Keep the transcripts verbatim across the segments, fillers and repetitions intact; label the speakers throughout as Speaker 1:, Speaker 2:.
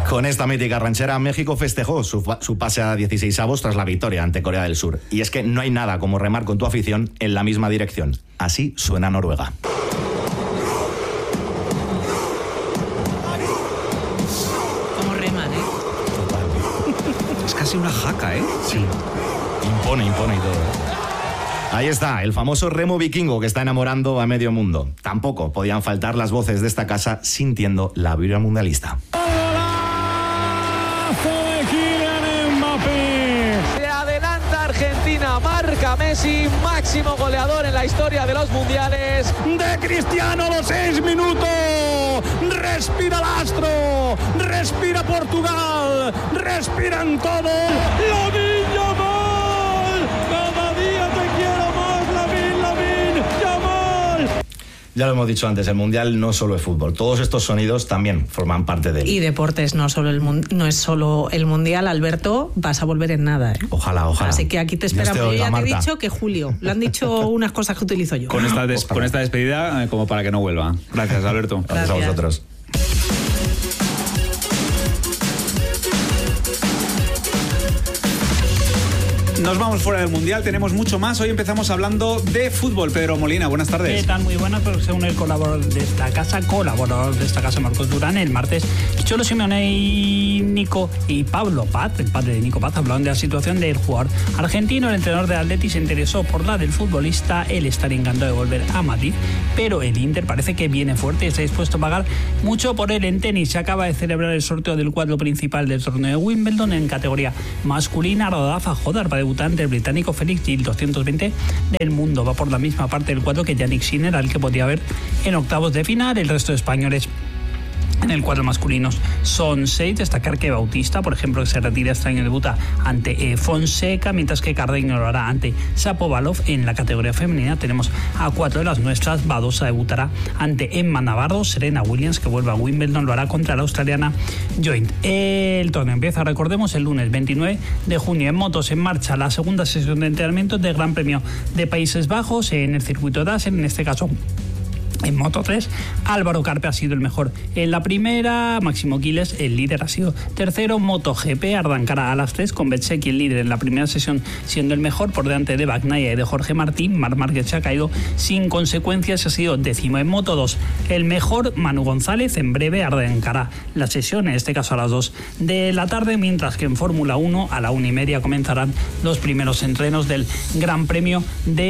Speaker 1: Con esta mítica ranchera, México festejó su, su pase a dieciseisavos tras la victoria ante Corea del Sur. Y es que no hay nada como remar con tu afición en la misma dirección. Así suena Noruega.
Speaker 2: Como reman, ¿eh?
Speaker 1: Total.
Speaker 3: Es casi una jaca, ¿eh?
Speaker 1: Sí. Impone, impone y todo, ¿eh? Ahí está, el famoso remo vikingo que está enamorando a medio mundo. Tampoco podían faltar las voces de esta casa sintiendo la vibra mundialista.
Speaker 4: Se adelanta Argentina, marca Messi, máximo goleador en la historia de los mundiales.
Speaker 5: De Cristiano, los seis minutos. Respira el astro, respira Portugal, respiran todos. ¡Lamine Yamal! Cada día te quiero más, Lamine, Lamine Yamal.
Speaker 1: Ya lo hemos dicho antes, el Mundial no solo es fútbol. Todos estos sonidos también forman parte de él.
Speaker 2: Y deportes, no solo el mun- no es solo el Mundial, Alberto, vas a volver en nada, ¿eh?
Speaker 1: Ojalá, ojalá.
Speaker 2: Así que aquí te esperamos. Yo
Speaker 1: oiga,
Speaker 2: ya te he
Speaker 1: Marta.
Speaker 2: dicho que Julio, le han dicho unas cosas que utilizo yo.
Speaker 3: Con esta, des- con esta despedida, eh, como para que no vuelva. Gracias, Alberto.
Speaker 1: Gracias a
Speaker 2: Gracias.
Speaker 1: vosotros.
Speaker 3: Nos vamos fuera del Mundial, tenemos mucho más. Hoy empezamos hablando de fútbol. Pedro Molina, buenas tardes.
Speaker 6: ¿Qué tal? Muy buenas, pero según el colaborador de esta casa, colaborador de esta casa, Marcos Durán, el martes, Cholo Simeone y Nico y Pablo Paz, el padre de Nico Paz, hablaron de la situación del jugador argentino. El entrenador de Atleti se interesó por la del futbolista. Él estaría encantado de volver a Madrid, pero el Inter parece que viene fuerte y está dispuesto a pagar mucho por él. En tenis se acaba de celebrar el sorteo del cuadro principal del torneo de Wimbledon en categoría masculina. Rafa Jodar va a debutar ante el británico Felix Gil, doscientos veinte del mundo. Va por la misma parte del cuadro que Yannick Sinner, al que podía ver en octavos de final. El resto de españoles en el cuadro masculinos son seis. Destacar que Bautista, por ejemplo, que se retira este año, debuta ante eh, Fonseca, mientras que Carreño lo hará ante Shapovalov. En la categoría femenina tenemos a cuatro de las nuestras. Badosa debutará ante Emma Navarro. Serena Williams, que vuelve a Wimbledon, lo hará contra la australiana Joint. El torneo empieza, recordemos, el lunes veintinueve de junio. En motos, en marcha la segunda sesión de entrenamiento del Gran Premio de Países Bajos en el circuito de Assen, en este caso en Moto tres. Álvaro Carpe ha sido el mejor en la primera. Máximo Quiles, el líder, ha sido tercero. MotoGP arrancará a las tres con Bezzecchi, el líder en la primera sesión, siendo el mejor por delante de Bagnaia y de Jorge Martín. Marc Márquez se ha caído sin consecuencias, ha sido décimo. En Moto dos, el mejor, Manu González, en breve arrancará la sesión, en este caso a las dos de la tarde, mientras que en Fórmula uno a la una y media comenzarán los primeros entrenos del Gran Premio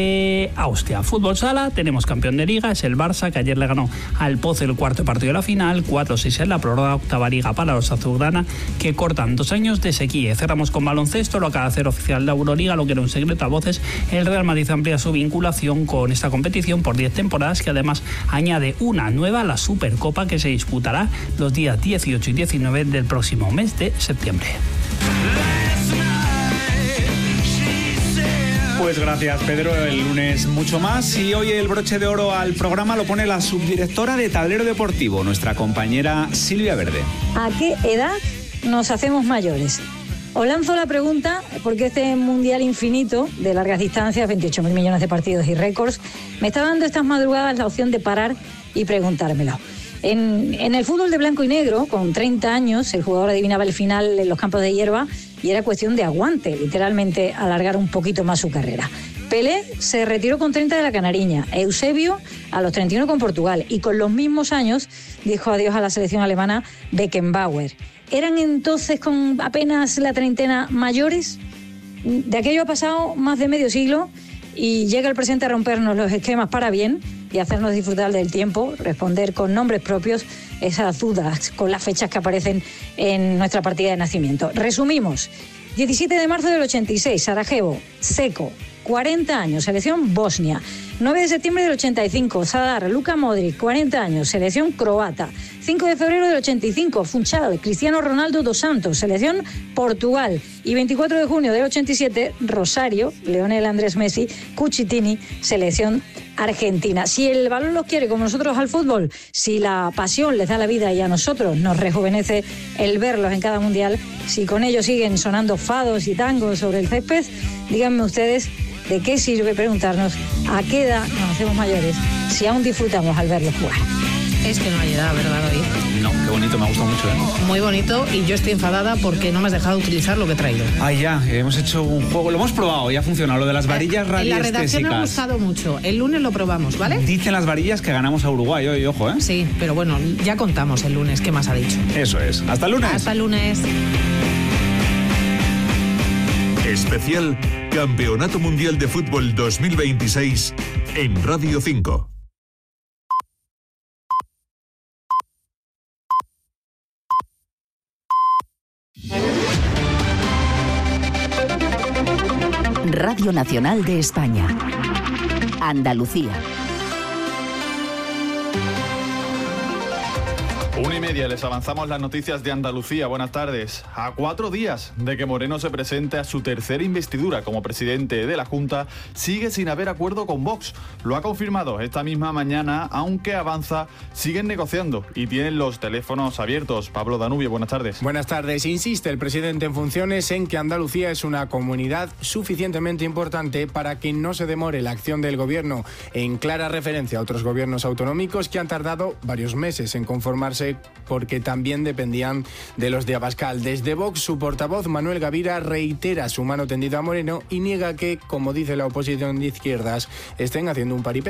Speaker 6: de Austria. Fútbol sala, tenemos campeón de liga, es el Barça, que ayer le ganó al Pozo el cuarto partido de la final, cuatro seis en la prórroga, octava liga para los azulgrana, que cortan dos años de sequía. Cerramos con baloncesto, lo acaba de hacer oficial la Euroliga, lo que era un secreto a voces. El Real Madrid amplía su vinculación con esta competición por diez temporadas, que además añade una nueva, la Supercopa, que se disputará los días dieciocho y diecinueve del próximo mes de septiembre.
Speaker 3: Pues gracias, Pedro. El lunes mucho más. Y hoy el broche de oro al programa lo pone la subdirectora de Tablero Deportivo, nuestra compañera Silvia Verde.
Speaker 7: ¿A qué edad nos hacemos mayores? Os lanzo la pregunta porque este mundial infinito de largas distancias, veintiocho mil millones de partidos y récords, me está dando estas madrugadas la opción de parar y preguntármelo. En, en el fútbol de blanco y negro, con treinta años, el jugador adivinaba el final en los campos de hierba y era cuestión de aguante, literalmente alargar un poquito más su carrera. Pelé se retiró con treinta de la Canariña, Eusebio a los treinta y uno con Portugal, y con los mismos años dijo adiós a la selección alemana Beckenbauer. ¿Eran entonces con apenas la treintena mayores? De aquello ha pasado más de medio siglo y llega el presente a rompernos los esquemas para bien y hacernos disfrutar del tiempo, responder con nombres propios esas dudas con las fechas que aparecen en nuestra partida de nacimiento. Resumimos: diecisiete de marzo del ochenta y seis, Sarajevo, Seco, cuarenta años, selección Bosnia. nueve de septiembre del ochenta y cinco, Zadar, Luka Modric, cuarenta años, selección croata. cinco de febrero del ochenta y cinco, Funchal, Cristiano Ronaldo dos Santos, selección Portugal. Y veinticuatro de junio del ochenta y siete, Rosario, Lionel Andrés Messi, Cucitini, selección Argentina. Si el balón los quiere como nosotros al fútbol, si la pasión les da la vida y a nosotros nos rejuvenece el verlos en cada mundial, si con ellos siguen sonando fados y tangos sobre el césped, díganme ustedes de qué sirve preguntarnos a qué edad nos hacemos mayores si aún disfrutamos al verlos jugar.
Speaker 2: Es que no hay edad, ¿verdad, David?
Speaker 3: No, qué bonito, me ha gustado mucho, ¿eh?
Speaker 2: Muy bonito, y yo estoy enfadada porque no me has dejado utilizar lo que he traído.
Speaker 3: Ah, ya, hemos hecho un juego, lo hemos probado, ya ha funcionado, lo de las varillas radiestésicas.
Speaker 2: En la redacción me ha gustado mucho. El lunes lo probamos, ¿vale?
Speaker 3: Dicen las varillas que ganamos a Uruguay, hoy, ojo, ¿eh?
Speaker 2: Sí, pero bueno, ya contamos el lunes, ¿qué más ha dicho?
Speaker 3: Eso es. Hasta el lunes.
Speaker 2: Hasta el lunes.
Speaker 8: Especial Campeonato Mundial de Fútbol dos mil veintiséis en Radio cinco.
Speaker 9: Radio Nacional de España. Andalucía.
Speaker 10: Una y media, les avanzamos las noticias de Andalucía. Buenas tardes. A cuatro días de que Moreno se presente a su tercera investidura como presidente de la Junta, sigue sin haber acuerdo con Vox. Lo ha confirmado esta misma mañana, aunque avanza, siguen negociando y tienen los teléfonos abiertos. Pablo Danubio, buenas tardes.
Speaker 11: Buenas tardes. Insiste el presidente en funciones en que Andalucía es una comunidad suficientemente importante para que no se demore la acción del gobierno, en clara referencia a otros gobiernos autonómicos que han tardado varios meses en conformarse porque también dependían de los de Abascal. Desde Vox, su portavoz Manuel Gavira reitera su mano tendida a Moreno y niega que, como dice la oposición de izquierdas, estén haciendo un paripé.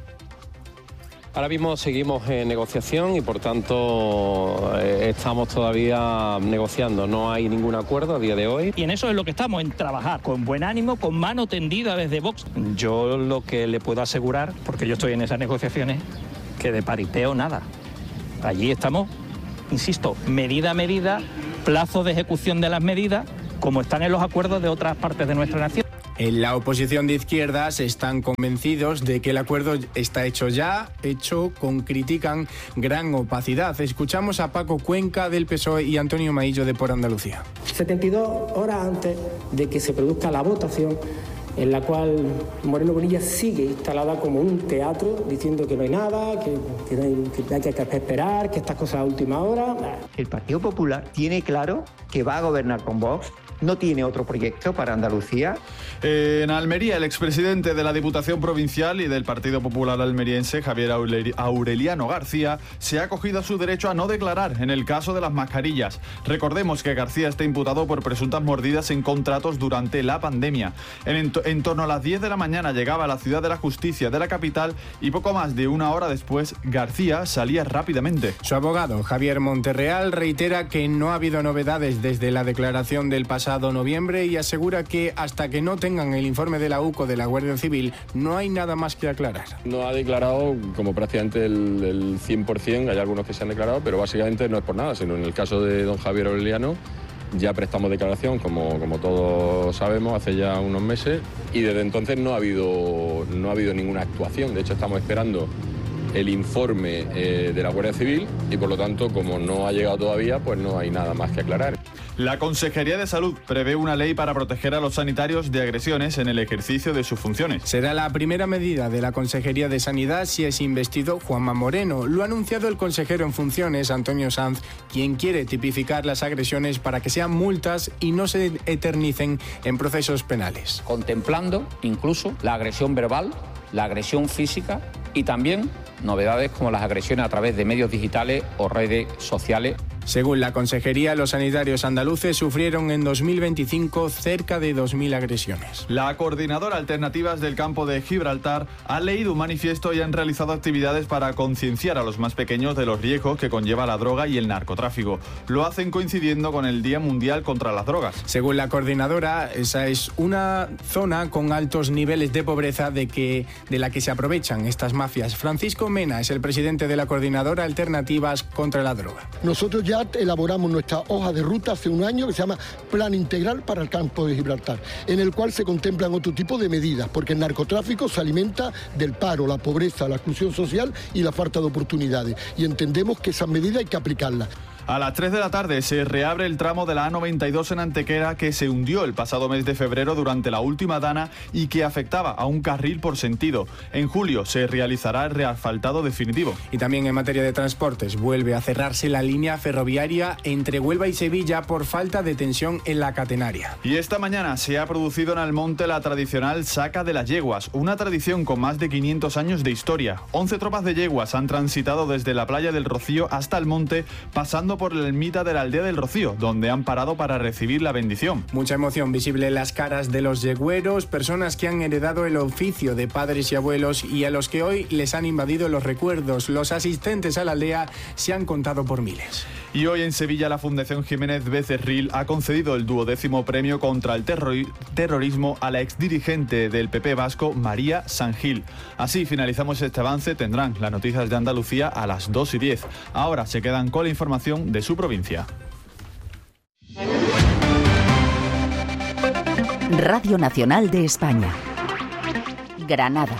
Speaker 12: Ahora mismo seguimos en negociación y por tanto eh, estamos todavía negociando. No hay ningún acuerdo a día de hoy.
Speaker 6: Y en eso es lo que estamos, en trabajar con buen ánimo, con mano tendida desde Vox. Yo lo que le puedo asegurar, porque yo estoy en esas negociaciones, que de paripeo nada. Allí estamos, insisto, medida a medida, plazo de ejecución de las medidas, como están en los acuerdos de otras partes de nuestra nación.
Speaker 11: En la oposición de izquierdas están convencidos de que el acuerdo está hecho ya, hecho con, critican, gran opacidad. Escuchamos a Paco Cuenca del P S O E y Antonio Maillo de Por Andalucía.
Speaker 13: setenta y dos horas antes de que se produzca la votación, en la cual Moreno Bonilla sigue instalada como un teatro, diciendo que no hay nada, que, que, hay, que hay que esperar, que estas cosas a última hora.
Speaker 14: El Partido Popular tiene claro que va a gobernar con Vox. No tiene otro proyecto para Andalucía.
Speaker 10: Eh, en Almería, el expresidente de la Diputación Provincial y del Partido Popular almeriense, Javier Aureliano García, se ha acogido a su derecho a no declarar en el caso de las mascarillas. Recordemos que García está imputado por presuntas mordidas en contratos durante la pandemia. En, en, en torno a las diez de la mañana llegaba a la Ciudad de la Justicia de la capital y poco más de una hora después García salía rápidamente.
Speaker 11: Su abogado, Javier Monterreal, reitera que no ha habido novedades desde la declaración del pasado noviembre y asegura que hasta que no tengan el informe de la U C O de la Guardia Civil no hay nada más que aclarar.
Speaker 15: No ha declarado como prácticamente el, el cien por ciento, hay algunos que se han declarado, pero básicamente no es por nada, sino en el caso de don Javier Aureliano ya prestamos declaración, como, como todos sabemos, hace ya unos meses y desde entonces no ha habido, no ha habido ninguna actuación. De hecho, estamos esperando el informe eh, de la Guardia Civil y por lo tanto, como no ha llegado todavía, pues no hay nada más que aclarar.
Speaker 10: La Consejería de Salud prevé una ley para proteger a los sanitarios de agresiones en el ejercicio de sus funciones.
Speaker 11: Será la primera medida de la Consejería de Sanidad si es investido Juanma Moreno. Lo ha anunciado el consejero en funciones, Antonio Sanz, quien quiere tipificar las agresiones para que sean multas y no se eternicen en procesos penales.
Speaker 16: Contemplando incluso la agresión verbal, la agresión física y también novedades como las agresiones a través de medios digitales o redes sociales.
Speaker 11: Según la Consejería, los sanitarios andaluces sufrieron en dos mil veinticinco cerca de dos mil agresiones.
Speaker 10: La coordinadora Alternativas del Campo de Gibraltar ha leído un manifiesto y han realizado actividades para concienciar a los más pequeños de los riesgos que conlleva la droga y el narcotráfico. Lo hacen coincidiendo con el Día Mundial contra las Drogas.
Speaker 11: Según la coordinadora, esa es una zona con altos niveles de pobreza de, que, de la que se aprovechan estas mafias. Francisco Mena es el presidente de la coordinadora Alternativas contra la Droga.
Speaker 17: Nosotros ya elaboramos nuestra hoja de ruta hace un año que se llama Plan Integral para el Campo de Gibraltar, en el cual se contemplan otro tipo de medidas, porque el narcotráfico se alimenta del paro, la pobreza, la exclusión social y la falta de oportunidades, y entendemos que esas medidas hay que aplicarlas.
Speaker 10: A las tres de la tarde se reabre el tramo de la A noventa y dos en Antequera que se hundió el pasado mes de febrero durante la última dana y que afectaba a un carril por sentido. En julio se realizará el reasfaltado definitivo.
Speaker 11: Y también en materia de transportes vuelve a cerrarse la línea ferroviaria entre Huelva y Sevilla por falta de tensión en la catenaria.
Speaker 10: Y esta mañana se ha producido en Almonte la tradicional Saca de las Yeguas, una tradición con más de quinientos años de historia. once tropas de yeguas han transitado desde la playa del Rocío hasta Almonte, pasando por la ermita de la aldea del Rocío, donde han parado para recibir la bendición.
Speaker 11: Mucha emoción visible en las caras de los yegüeros, personas que han heredado el oficio de padres y abuelos y a los que hoy les han invadido los recuerdos. Los asistentes a la aldea se han contado por miles.
Speaker 10: Y hoy en Sevilla la Fundación Jiménez Becerril ha concedido el duodécimo premio contra el terror- terrorismo a la exdirigente del P P vasco, María Sangil. Así finalizamos este avance. Tendrán las noticias de Andalucía a las dos y diez. Ahora se quedan con la información de su provincia.
Speaker 9: Radio Nacional de España. Granada.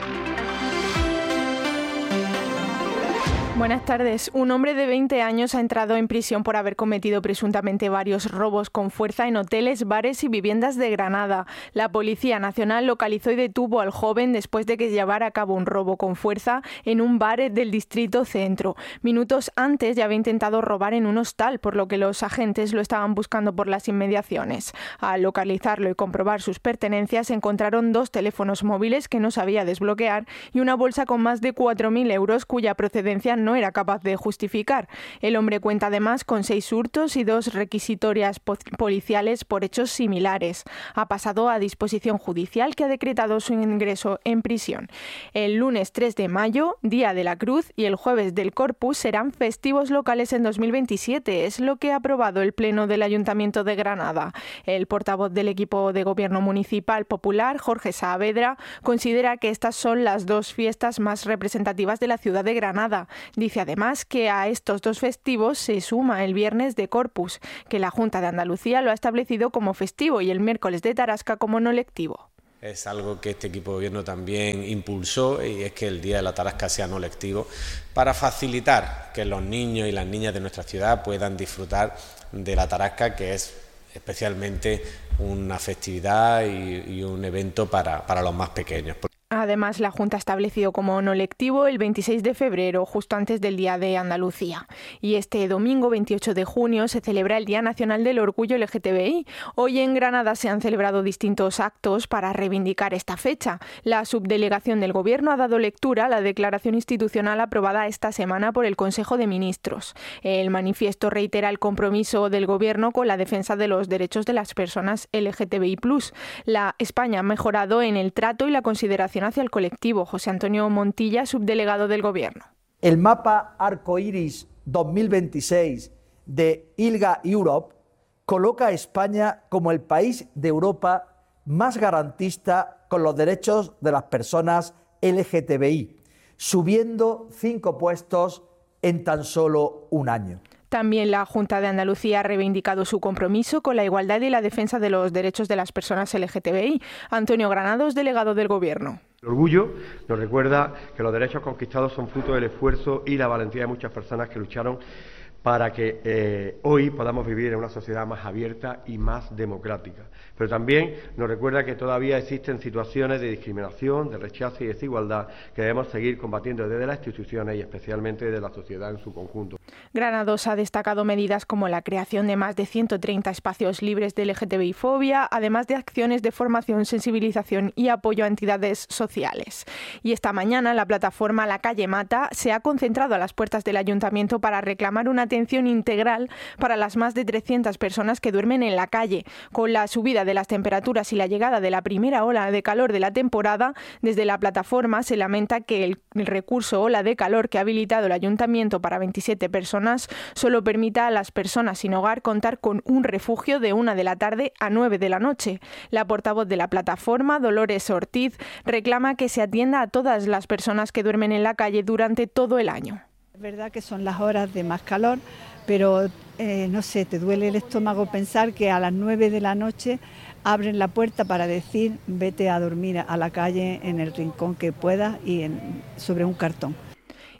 Speaker 18: Buenas tardes. Un hombre de veinte años ha entrado en prisión por haber cometido presuntamente varios robos con fuerza en hoteles, bares y viviendas de Granada. La Policía Nacional localizó y detuvo al joven después de que llevara a cabo un robo con fuerza en un bar del distrito centro. Minutos antes ya había intentado robar en un hostal, por lo que los agentes lo estaban buscando por las inmediaciones. Al localizarlo y comprobar sus pertenencias, encontraron dos teléfonos móviles que no sabía desbloquear y una bolsa con más de cuatro mil euros cuya procedencia no era capaz de justificar. El hombre cuenta además con seis hurtos y dos requisitorias policiales por hechos similares. Ha pasado a disposición judicial que ha decretado su ingreso en prisión. El lunes tres de mayo, Día de la Cruz, y el jueves del Corpus serán festivos locales en dos mil veintisiete. Es lo que ha aprobado el Pleno del Ayuntamiento de Granada. El portavoz del equipo de gobierno municipal popular, Jorge Saavedra, considera que estas son las dos fiestas más representativas de la ciudad de Granada. Dice además que a estos dos festivos se suma el viernes de Corpus, que la Junta de Andalucía lo ha establecido como festivo, y el miércoles de Tarasca como no lectivo.
Speaker 19: Es algo que este equipo de gobierno también impulsó, y es que el Día de la Tarasca sea no lectivo, para facilitar que los niños y las niñas de nuestra ciudad puedan disfrutar de la Tarasca, que es especialmente una festividad y, y un evento para, para los más pequeños.
Speaker 18: Además, la Junta ha establecido como no lectivo el veintiséis de febrero, justo antes del Día de Andalucía. Y este domingo veintiocho de junio se celebra el Día Nacional del Orgullo L G T B I. Hoy en Granada se han celebrado distintos actos para reivindicar esta fecha. La subdelegación del Gobierno ha dado lectura a la declaración institucional aprobada esta semana por el Consejo de Ministros. El manifiesto reitera el compromiso del Gobierno con la defensa de los derechos de las personas L G T B I plus. La España ha mejorado en el trato y la consideración hacia el colectivo. José Antonio Montilla, subdelegado del Gobierno.
Speaker 20: El mapa Arcoiris dos mil veintiséis de ILGA Europe coloca a España como el país de Europa más garantista con los derechos de las personas L G T B I, subiendo cinco puestos en tan solo un año.
Speaker 18: También la Junta de Andalucía ha reivindicado su compromiso con la igualdad y la defensa de los derechos de las personas L G T B I. Antonio Granados, delegado del Gobierno.
Speaker 21: El orgullo nos recuerda que los derechos conquistados son fruto del esfuerzo y la valentía de muchas personas que lucharon para que eh, hoy podamos vivir en una sociedad más abierta y más democrática. Pero también nos recuerda que todavía existen situaciones de discriminación, de rechazo y desigualdad que debemos seguir combatiendo desde las instituciones y especialmente desde la sociedad en su conjunto.
Speaker 18: Granados ha destacado medidas como la creación de más de ciento treinta espacios libres de L G T B I fobia, además de acciones de formación, sensibilización y apoyo a entidades sociales. Y esta mañana la plataforma La Calle Mata se ha concentrado a las puertas del Ayuntamiento para reclamar una atención integral para las más de trescientas personas que duermen en la calle. Con la subida de las temperaturas y la llegada de la primera ola de calor de la temporada, desde la plataforma se lamenta que el, el recurso ola de calor que ha habilitado el Ayuntamiento para veintisiete personas solo permita a las personas sin hogar contar con un refugio de una de la tarde a nueve de la noche. La portavoz de la plataforma, Dolores Ortiz, reclama que se atienda a todas las personas que duermen en la calle durante todo el año.
Speaker 22: Es verdad que son las horas de más calor, pero eh, no sé, te duele el estómago pensar que a las nueve de la noche abren la puerta para decir vete a dormir a la calle en el rincón que puedas y en, sobre un cartón.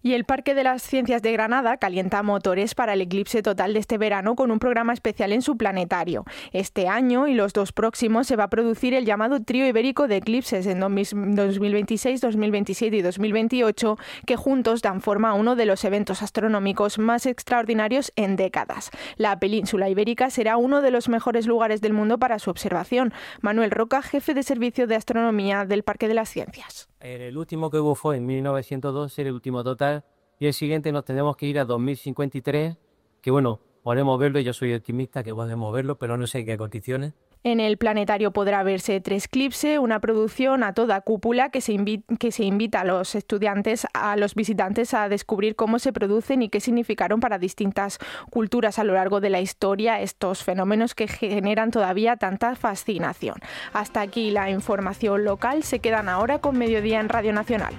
Speaker 18: Y el Parque de las Ciencias de Granada calienta motores para el eclipse total de este verano con un programa especial en su planetario. Este año y los dos próximos se va a producir el llamado trío ibérico de eclipses en dos mil veintiséis, dos mil veintisiete y dos mil veintiocho, que juntos dan forma a uno de los eventos astronómicos más extraordinarios en décadas. La península ibérica será uno de los mejores lugares del mundo para su observación. Manuel Roca, jefe de Servicio de Astronomía del Parque de las Ciencias.
Speaker 4: El último que hubo fue en mil novecientos dos, el último total, y el siguiente nos tenemos que ir a dos mil cincuenta y tres, que bueno, podemos verlo, yo soy optimista que podemos verlo, pero no sé en qué condiciones.
Speaker 18: En el planetario podrá verse tres eclipses, una producción a toda cúpula que se, invi- que se invita a los estudiantes, a los visitantes a descubrir cómo se producen y qué significaron para distintas culturas a lo largo de la historia estos fenómenos que generan todavía tanta fascinación. Hasta aquí la información local, se quedan ahora con Mediodía en Radio Nacional.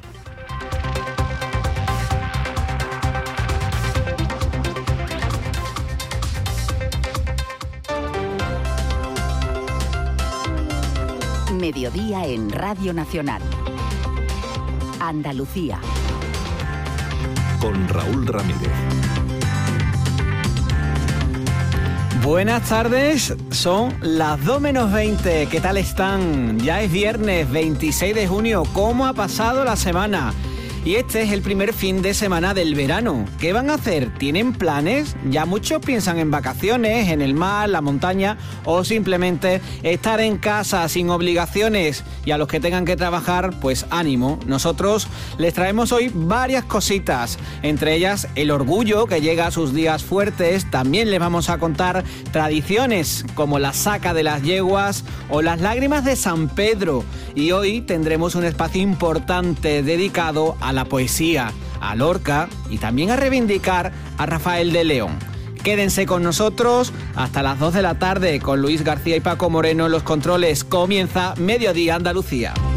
Speaker 9: Mediodía en Radio Nacional. Andalucía.
Speaker 8: Con Raúl Ramírez.
Speaker 5: Buenas tardes, son las dos menos veinte. ¿Qué tal están? Ya es viernes veintiséis de junio. ¿Cómo ha pasado la semana? Y este es el primer fin de semana del verano. ¿Qué van a hacer? ¿Tienen planes? Ya muchos piensan en vacaciones, en el mar, la montaña o simplemente estar en casa sin obligaciones. Y a los que tengan que trabajar, pues ánimo. Nosotros les traemos hoy varias cositas, entre ellas el orgullo que llega a sus días fuertes. También les vamos a contar tradiciones como la saca de las yeguas o las lágrimas de San Pedro. Y hoy tendremos un espacio importante dedicado a la poesía, a Lorca y también a reivindicar a Rafael de León. Quédense con nosotros hasta las dos de la tarde con Luis García y Paco Moreno en los controles. Comienza Mediodía Andalucía.